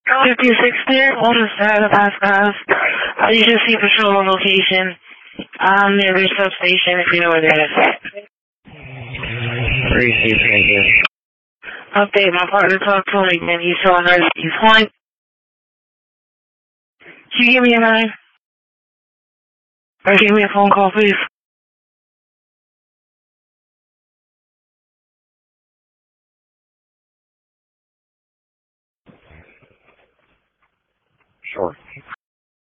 5610, what is that? Guys. You just see patrol location. I'm near the substation if you know where that is at. 3-6 Update, my partner talked to me and he's showing her he's point. Can you give me a name? Or give me a phone call, please? Sure.